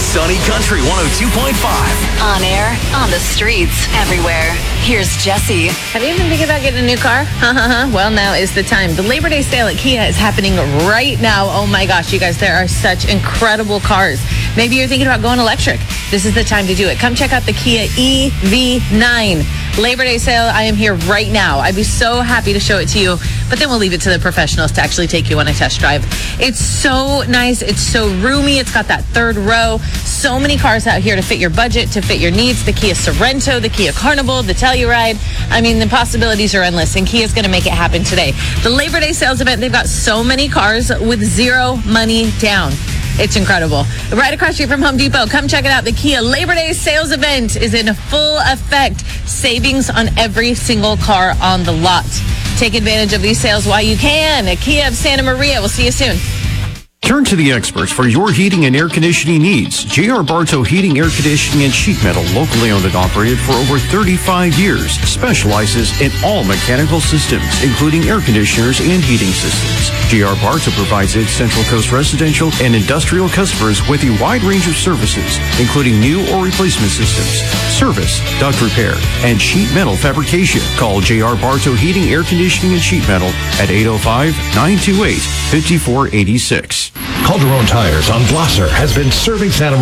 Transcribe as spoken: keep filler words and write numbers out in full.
Sunny Country one oh two point five. On air, on the streets, everywhere. Here's Jesse. Have you been thinking about getting a new car? Well, now is the time. The Labor Day sale at Kia is happening right now. Oh my gosh, you guys, there are such incredible cars. Maybe you're thinking about going electric. This is the time to do it. Come check out the Kia E V nine. Labor Day sale, I am here right now. I'd be so happy to show it to you, but then we'll leave it to the professionals to actually take you on a test drive. It's so nice. It's so roomy. It's got that third row. So many cars out here to fit your budget, to fit your needs. The Kia Sorento, the Kia Carnival, the Telluride. I mean, the possibilities are endless, and Kia's going to make it happen today. The Labor Day sales event, they've got so many cars with zero money down. It's incredible. Right across the street from Home Depot. Come check it out. The Kia Labor Day sales event is in full effect. Savings on every single car on the lot. Take advantage of these sales while you can. At Kia of Santa Maria. We'll see you soon. Turn to the experts for your heating and air conditioning needs. J R. Bartow Heating, Air Conditioning, and Sheet Metal, locally owned and operated for over thirty-five years, specializes in all mechanical systems, including air conditioners and heating systems. J R. Bartow provides its Central Coast residential and industrial customers with a wide range of services, including new or replacement systems, service, duct repair, and sheet metal fabrication. Call J R. Bartow Heating, Air Conditioning, and Sheet Metal at eight oh five, nine two eight, five four eight six. Calderon Tires on Blosser has been serving Santa